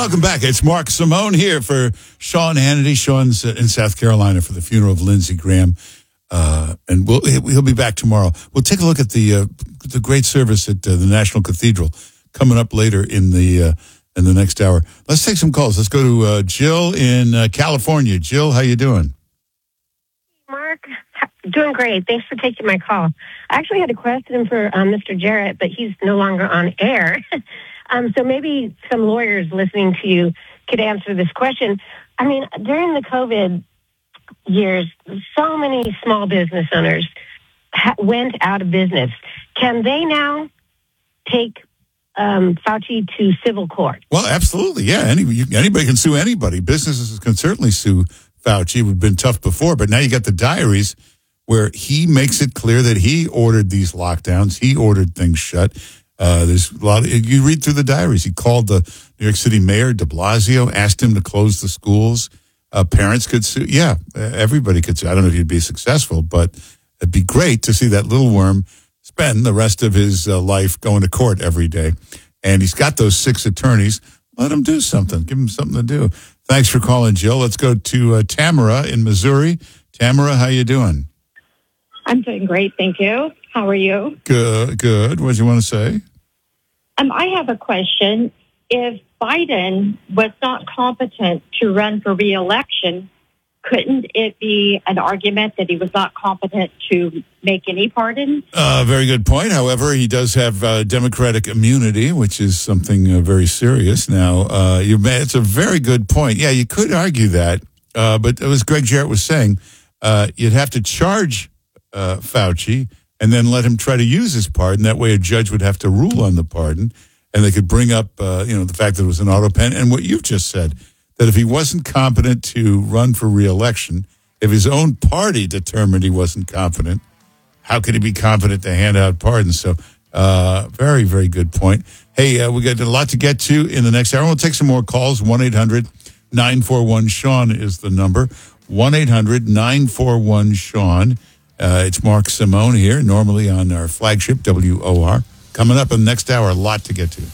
Welcome back. It's Mark Simone here for Sean Hannity. Sean's in South Carolina for the funeral of Lindsey Graham, and he'll be back tomorrow. We'll take a look at the great service at the National Cathedral coming up later in the next hour. Let's take some calls. Let's go to Jill in California. Jill, how you doing? Mark, doing great. Thanks for taking my call. I actually had a question for Mr. Jarrett, but he's no longer on air. So maybe some lawyers listening to you could answer this question. I mean, during the COVID years, so many small business owners went out of business. Can they now take Fauci to civil court? Well, absolutely, yeah. Anybody can sue anybody. Businesses can certainly sue Fauci. It would have been tough before, but now you got the diaries where he makes it clear that he ordered these lockdowns. He ordered things shut. There's a lot you read through the diaries. He called the New York City mayor, de Blasio, asked him to close the schools. Parents could sue. Yeah, everybody could sue. I don't know if he'd be successful, but it'd be great to see that little worm spend the rest of his life going to court every day. And he's got those 6 attorneys. Let him do something. Give him something to do. Thanks for calling, Jill. Let's go to Tamara in Missouri. Tamara, how you doing? I'm doing great, thank you. How are you? Good. What do you want to say? I have a question. If Biden was not competent to run for re-election, couldn't it be an argument that he was not competent to make any pardons? Very good point. However, he does have Democratic immunity, which is something very serious. Now, it's a very good point. Yeah, you could argue that. But as Greg Jarrett was saying, you'd have to charge Fauci and then let him try to use his pardon. That way a judge would have to rule on the pardon, and they could bring up, the fact that it was an auto pen. And what you've just said, that if he wasn't competent to run for re-election, if his own party determined he wasn't competent, how could he be competent to hand out pardons? So very, very good point. Hey, we got a lot to get to in the next hour. We'll take some more calls. 1-800-941-SEAN is the number. 1-800-941-SEAN. It's Mark Simone here, normally on our flagship, WOR. Coming up in the next hour, a lot to get to.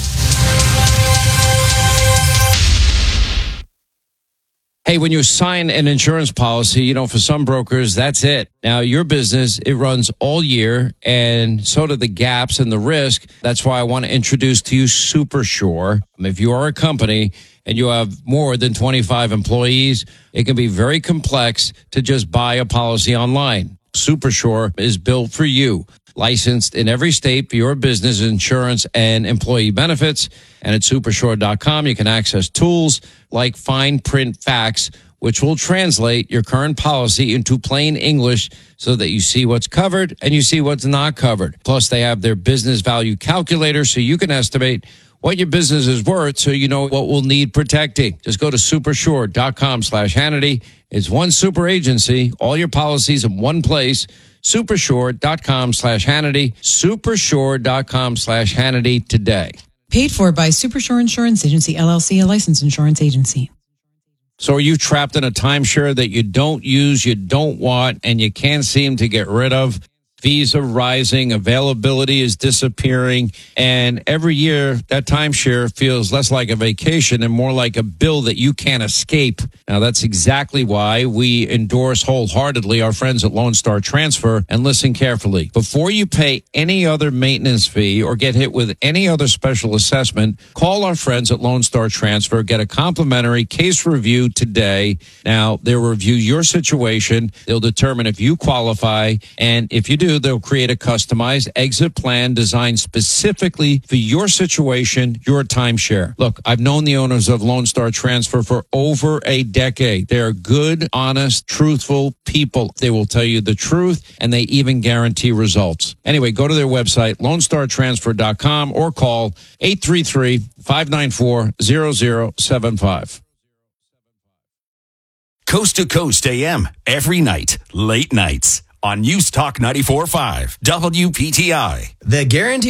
Hey, when you sign an insurance policy, for some brokers, that's it. Now, your business, it runs all year, and so do the gaps and the risk. That's why I want to introduce to you SuperSure. If you are a company and you have more than 25 employees, it can be very complex to just buy a policy online. SuperSure is built for you. Licensed in every state for your business insurance and employee benefits. And at supersure.com, you can access tools like fine print facts, which will translate your current policy into plain English so that you see what's covered and you see what's not covered. Plus, they have their business value calculator so you can estimate what your business is worth so you know what will need protecting. Just go to supersure.com/Hannity. It's one super agency, all your policies in one place. Supersure.com/Hannity. Supersure.com/Hannity today. Paid for by Supersure Insurance Agency, LLC, a licensed insurance agency. So are you trapped in a timeshare that you don't use, you don't want, and you can't seem to get rid of? Fees are rising, availability is disappearing, and every year that timeshare feels less like a vacation and more like a bill that you can't escape. Now, that's exactly why we endorse wholeheartedly our friends at Lone Star Transfer, and listen carefully. Before you pay any other maintenance fee or get hit with any other special assessment, call our friends at Lone Star Transfer, get a complimentary case review today. Now, they'll review your situation, they'll determine if you qualify, and if you do, they'll create a customized exit plan designed specifically for your situation, your timeshare. Look, I've known the owners of Lone Star Transfer for over a decade. They're good, honest, truthful people. They will tell you the truth, and they even guarantee results. Anyway, go to their website, LoneStarTransfer.com, or call 833-594-0075. Coast to Coast AM, every night, late nights. On News Talk 94.5, WPTI. The Guaranteed